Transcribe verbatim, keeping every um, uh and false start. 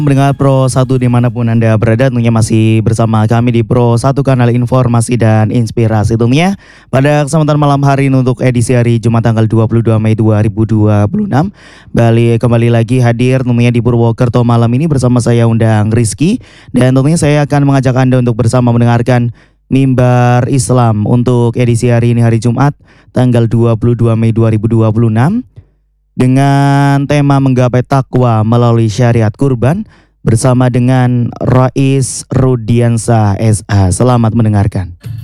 Mendengar Pro satu dimanapun Anda berada, tentunya masih bersama kami di Pro satu Kanal Informasi dan Inspirasi. Tentunya pada kesempatan malam hari ini untuk edisi hari Jumat tanggal dua puluh dua Mei dua ribu dua puluh enam, balik kembali lagi hadir tentunya di Purwokerto malam ini bersama saya Undang Rizky. Dan tentunya saya akan mengajak Anda untuk bersama mendengarkan Mimbar Islam untuk edisi hari ini hari Jumat tanggal dua puluh dua Mei dua ribu dua puluh enam. Dengan tema menggapai takwa melalui syariat kurban bersama dengan Rais Rudiansah S A. Selamat mendengarkan.